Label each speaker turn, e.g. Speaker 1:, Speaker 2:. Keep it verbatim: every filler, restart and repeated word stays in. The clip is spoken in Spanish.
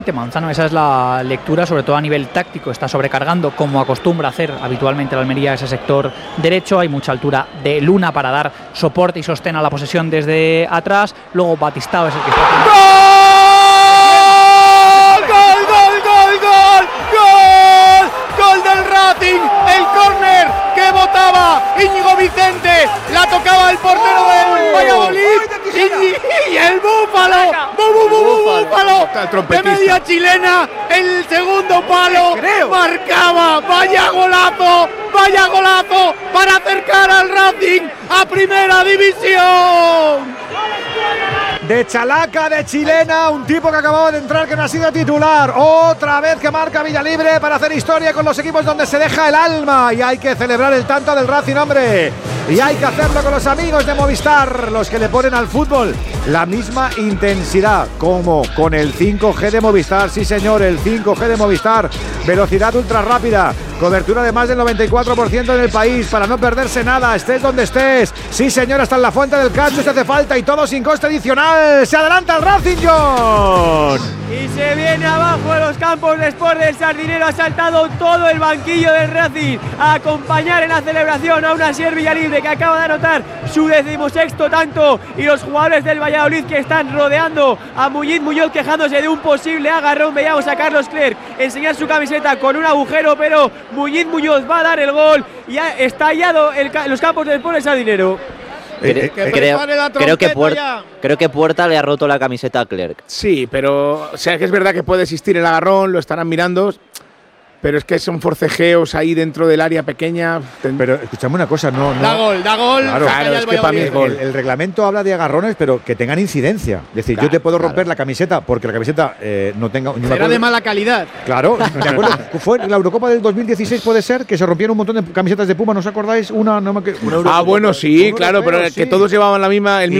Speaker 1: Manzano, esa es la lectura, sobre todo a nivel táctico. Está sobrecargando, como acostumbra hacer habitualmente la Almería, ese sector derecho. Hay mucha altura de Luna para dar soporte y sostén a la posesión desde atrás. Luego Batistao es el que está haciendo...
Speaker 2: ¡Gol! ¡Gol, gol, gol! ¡Gol! ¡Gol del Racing! El córner que botaba Íñigo Vicente. La tocaba el portero del Valladolid. Y, y el búfalo. ¡Bú, bú, bú, bú, búfalo! De media chilena. El segundo palo. Marcaba. ¡Vaya golazo! ¡Vaya golazo! Para acercar al Racing a primera división.
Speaker 3: De chalaca, de chilena, un tipo que acababa de entrar que no ha sido titular. Otra vez que marca Villalibre para hacer historia con los equipos donde se deja el alma. Y hay que celebrar el tanto del Racing, hombre. Y hay que hacerlo con los amigos de Movistar, los que le ponen al fútbol la misma intensidad como con el cinco G de Movistar. Sí, señor, el cinco G de Movistar. Velocidad ultra rápida, cobertura de más del noventa y cuatro por ciento en el país para no perderse nada, estés donde estés. Sí, señor, hasta en la Fuente del Cacho se hace falta y todo sin coste adicional. Se adelanta el Racing, John.
Speaker 4: Y se viene abajo de los campos de Sport del Sardinero. Ha saltado todo el banquillo del Racing a acompañar en la celebración a una Asier Villalibre que acaba de anotar su decimosexto tanto, y los jugadores del Valladolid que están rodeando a Muñiz Muñoz quejándose de un posible agarrón. Veíamos a Carlos Clerc enseñar su camiseta con un agujero, pero Muñiz Muñoz va a dar el gol y ha estallado el, los campos del Sport del Sardinero.
Speaker 5: Cre que creo, creo, que Puerta, creo que Puerta le ha roto la camiseta a Clerc.
Speaker 2: Sí, pero o sea, que es verdad que puede existir el agarrón, lo estarán mirando, pero es que son forcejeos ahí dentro del área pequeña.
Speaker 3: Pero escuchame una cosa, no, no.
Speaker 2: Da gol, da gol.
Speaker 3: Claro, claro, es que para mí es gol. El, el reglamento habla de agarrones, pero que tengan incidencia. Es decir, claro, yo te puedo romper claro. la camiseta porque la camiseta eh, no tenga. No
Speaker 2: Será de mala calidad.
Speaker 3: Claro, ¿de acuerdo? Fue en la Eurocopa del dos mil dieciséis, puede ser, que se rompieron un montón de camisetas de Puma, ¿no os acordáis? Una, no me, una
Speaker 2: ah, bueno, sí, claro, pero sí. que todos llevaban la misma. El